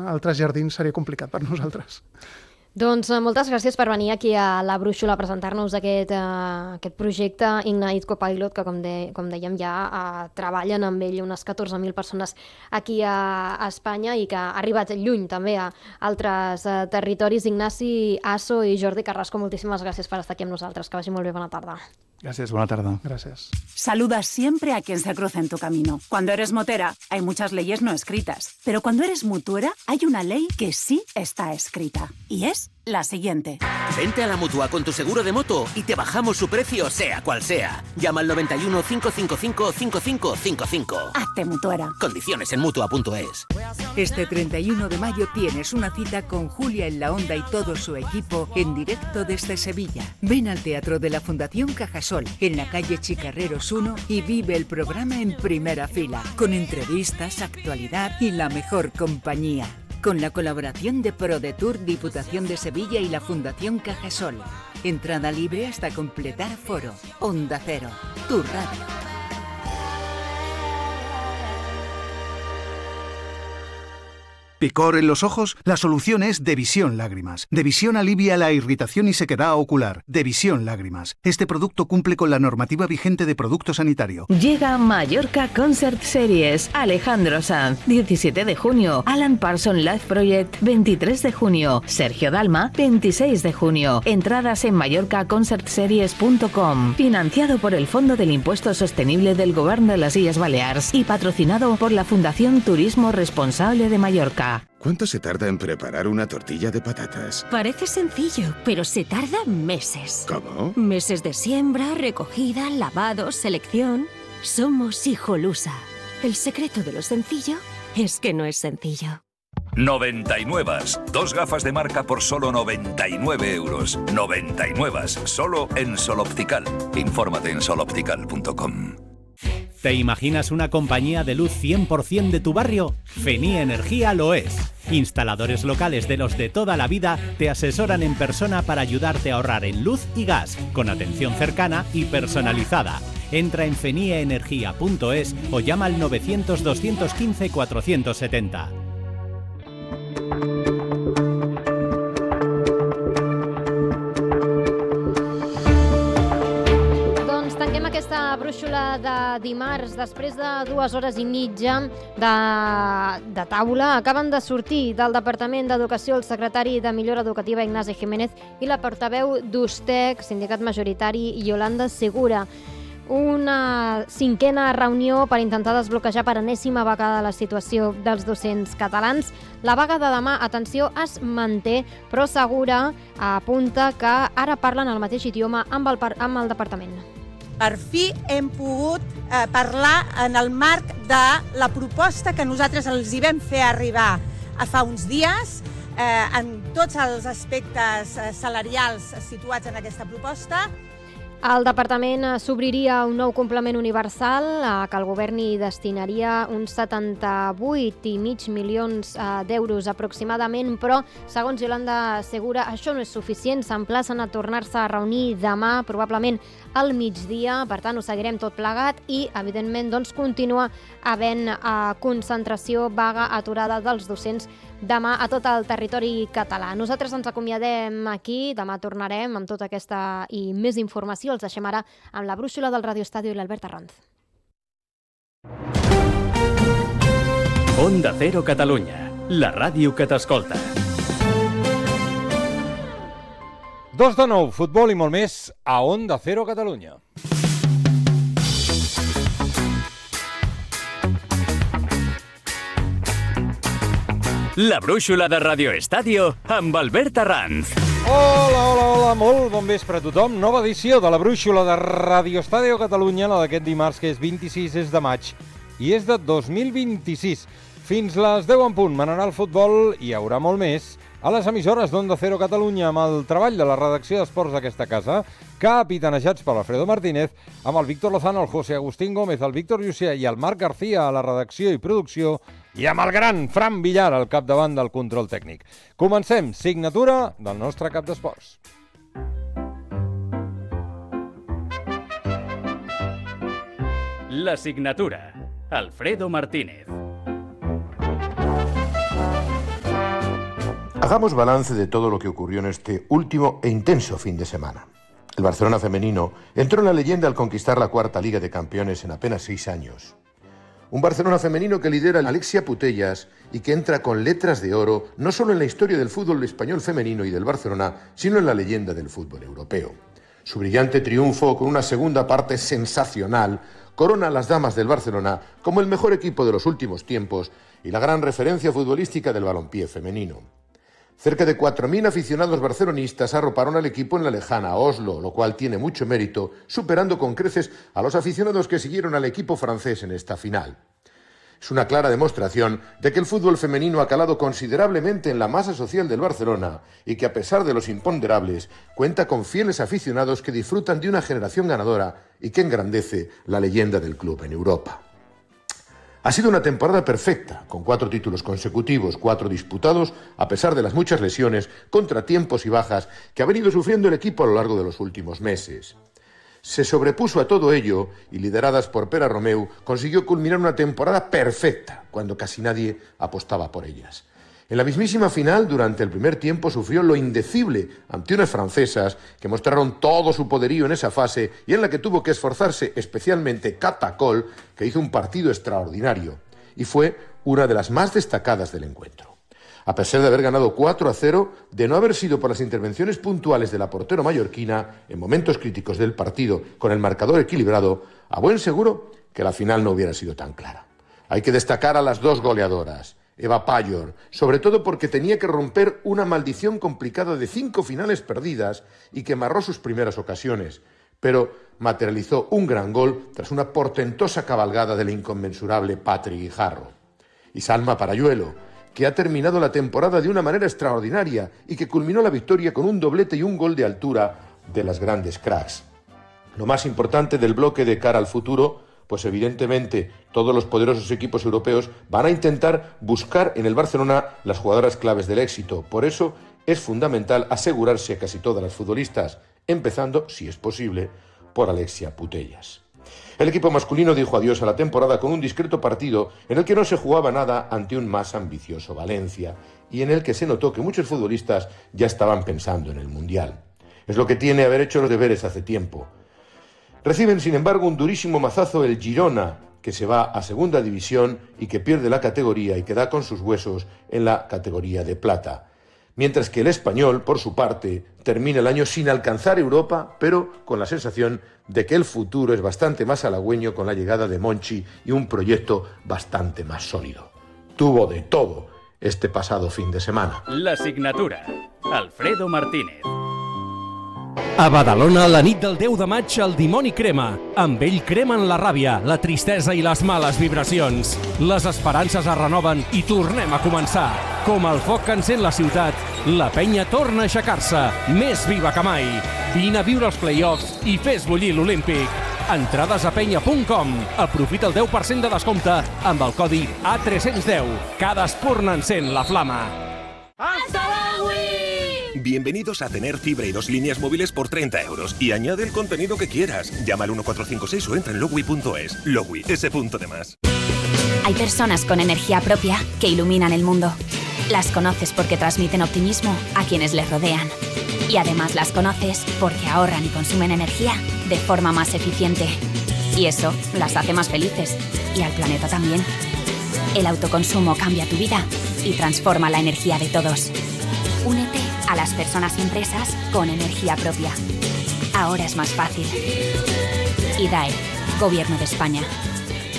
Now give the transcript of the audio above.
altres jardins seria complicat per nosaltres. Doncs moltes gràcies per venir aquí a La Brúixola a presentar-nos aquest projecte Ignite Copilot, que com dèiem ja treballen amb ell unes 14.000 persones aquí a Espanya i que ha arribat lluny també a altres territoris. Ignasi Asso i Jordi Carrasco, moltíssimes gràcies per estar aquí amb nosaltres. Que vagi molt bé, bona tarda. Gracias, buena tarde. Gracias. Saluda siempre a quien se cruza en tu camino. Cuando eres motera, hay muchas leyes no escritas. Pero cuando eres mutuera, hay una ley que sí está escrita. Y es la siguiente. Vente a la Mutua con tu seguro de moto y te bajamos su precio, sea cual sea. Llama al 91 555 5555. Hazte mutuera. Condiciones en Mutua.es. Este 31 de mayo tienes una cita con Julia en la Onda y todo su equipo en directo desde Sevilla. Ven al Teatro de la Fundación Cajasol, en la calle Chicarreros 1, y vive el programa en primera fila, con entrevistas, actualidad y la mejor compañía. Con la colaboración de ProDetour, Diputación de Sevilla y la Fundación Cajasol. Entrada libre hasta completar aforo. Onda Cero, tu radio. ¿Picor en los ojos? La solución es Devisión Lágrimas. Devisión alivia la irritación y sequedad ocular. Devisión Lágrimas. Este producto cumple con la normativa vigente de producto sanitario. Llega Mallorca Concert Series. Alejandro Sanz, 17 de junio. Alan Parsons Live Project, 23 de junio. Sergio Dalma, 26 de junio. Entradas en mallorcaconcertseries.com. Financiado por el Fondo del Impuesto Sostenible del Gobierno de las Illes Balears y patrocinado por la Fundación Turismo Responsable de Mallorca. ¿Cuánto se tarda en preparar una tortilla de patatas? Parece sencillo, pero se tarda meses. ¿Cómo? Meses de siembra, recogida, lavado, selección. Somos Hijolusa. El secreto de lo sencillo es que no es sencillo. 99. Dos gafas de marca por solo 99 euros. 99. Solo en Sol Optical. Infórmate en soloptical.com. ¿Te imaginas una compañía de luz 100% de tu barrio? Feni Energía lo es. Instaladores locales de los de toda la vida te asesoran en persona para ayudarte a ahorrar en luz y gas, con atención cercana y personalizada. Entra en fenieenergia.es o llama al 900 215 470. Aquesta brúixola de dimarts, després de 2 hores i mitja de taula, acaben de sortir del Departament d'Educació el secretari de Millora Educativa Ignasi Jiménez i la portaveu d'USTEC, sindicat majoritari, Yolanda Segura. Una 5a reunió per intentar desbloquejar per enèsima vegada la situació dels docents catalans. La vaga de demà, atenció, es manté, però Segura apunta que ara parlen el mateix idioma amb el departament. Per fi hem pogut parlar en el marc de la proposta que nosaltres els hi vam fer arribar fa uns dies, en tots els aspectes salarials situats en aquesta proposta. El departament s'obriria un nou complement universal que el govern hi destinaria uns 78,5 milions d'euros aproximadament, però, segons Yolanda Segura, això no és suficient. S'emplacen a tornar-se a reunir demà, probablement al migdia. Per tant, ho seguirem tot plegat i, evidentment, doncs, continua havent concentració, vaga, aturada dels docents demà a tot el territori català. Nosaltres ens acomiadem aquí, demà tornarem amb tota aquesta i més informació. Els deixem ara amb la brúixola del Radio Estadio i l'Albert Arranz. Onda Cero Catalunya, la ràdio que t'escolta. 2:09, futbol i molt més a Onda Cero Catalunya. La brúixola de Radio Estadio amb Albert Arranz. Hola, molt bon vespre a tothom. Nova edició de la brúixola de Radio Estadio Catalunya, la d'aquest dimarts, que és 26 de maig i és de 2026. Fins les 10 en punt manarà el futbol i hi haurà molt més a les emissores d'Onda Cero Catalunya amb el treball de la redacció d'esports d'aquesta casa, capitanejats per Alfredo Martínez, amb el Víctor Lozano, el José Agustín Gómez, el Víctor Llucià i el Marc García a la redacció i producció, i amb el gran Fran Villar al capdavant del control tècnic. Comencem, signatura del nostre cap d'esports. La signatura, Alfredo Martínez. Hagamos balance de todo lo que ocurrió en este último e intenso fin de semana. El Barcelona femenino entró en la leyenda al conquistar la 4ª Liga de Campeones en apenas 6 años. Un Barcelona femenino que lidera Alexia Putellas y que entra con letras de oro no solo en la historia del fútbol español femenino y del Barcelona, sino en la leyenda del fútbol europeo. Su brillante triunfo, con una segunda parte sensacional, corona a las damas del Barcelona como el mejor equipo de los últimos tiempos y la gran referencia futbolística del balompié femenino. Cerca de 4.000 aficionados barcelonistas arroparon al equipo en la lejana Oslo, lo cual tiene mucho mérito, superando con creces a los aficionados que siguieron al equipo francés en esta final. Es una clara demostración de que el fútbol femenino ha calado considerablemente en la masa social del Barcelona y que, a pesar de los imponderables, cuenta con fieles aficionados que disfrutan de una generación ganadora y que engrandece la leyenda del club en Europa. Ha sido una temporada perfecta, con 4 títulos consecutivos, 4 disputados, a pesar de las muchas lesiones, contratiempos y bajas que ha venido sufriendo el equipo a lo largo de los últimos meses. Se sobrepuso a todo ello y, lideradas por Pere Romeu, consiguió culminar una temporada perfecta, cuando casi nadie apostaba por ellas. En la mismísima final, durante el primer tiempo, sufrió lo indecible ante unas francesas que mostraron todo su poderío en esa fase y en la que tuvo que esforzarse especialmente Cata Coll, que hizo un partido extraordinario y fue una de las más destacadas del encuentro. A pesar de haber ganado 4-0, de no haber sido por las intervenciones puntuales de la portero mallorquina en momentos críticos del partido con el marcador equilibrado, a buen seguro que la final no hubiera sido tan clara. Hay que destacar a las 2 goleadoras, Eva Pallor, sobre todo porque tenía que romper una maldición complicada de 5 finales perdidas y que marró sus primeras ocasiones, pero materializó un gran gol tras una portentosa cabalgada del inconmensurable Patri Guijarro. Y Salma Parayuelo, que ha terminado la temporada de una manera extraordinaria y que culminó la victoria con un doblete y un gol de altura de las grandes cracks. Lo más importante del bloque de cara al futuro, pues evidentemente todos los poderosos equipos europeos van a intentar buscar en el Barcelona las jugadoras claves del éxito. Por eso es fundamental asegurarse a casi todas las futbolistas, empezando, si es posible, por Alexia Putellas. El equipo masculino dijo adiós a la temporada con un discreto partido en el que no se jugaba nada ante un más ambicioso Valencia y en el que se notó que muchos futbolistas ya estaban pensando en el Mundial. Es lo que tiene haber hecho los deberes hace tiempo. Reciben, sin embargo, un durísimo mazazo el Girona, que se va a segunda división y que pierde la categoría y queda con sus huesos en la categoría de plata. Mientras que el Español, por su parte, termina el año sin alcanzar Europa, pero con la sensación de que el futuro es bastante más halagüeño con la llegada de Monchi y un proyecto bastante más sólido. Tuvo de todo este pasado fin de semana. La signatura. Alfredo Martínez. A Badalona, la nit del 10 de maig, el dimoni crema. Amb ell cremen la ràbia, la tristesa i les males vibracions. Les esperances es renoven i tornem a començar. Com el foc que encén la ciutat, la penya torna a aixecar-se, més viva que mai. Vine a viure els play-offs i fes bullir l'Olímpic. Entrades a penya.com. Aprofita el 10% de descompte amb el codi A310. Cada espurna encén la flama. ¡Hasta Logui! Bienvenidos a tener fibra y 2 líneas móviles por 30 euros y añade el contenido que quieras. Llama al 1456 o entra en logui.es. Logui, ese punto de más. Hay personas con energía propia que iluminan el mundo. Las conoces porque transmiten optimismo a quienes les rodean. Y además las conoces porque ahorran y consumen energía de forma más eficiente. Y eso las hace más felices. Y al planeta también. El autoconsumo cambia tu vida y transforma la energía de todos. Únete a las personas y empresas con energía propia. Ahora es más fácil. IDAE, Gobierno de España.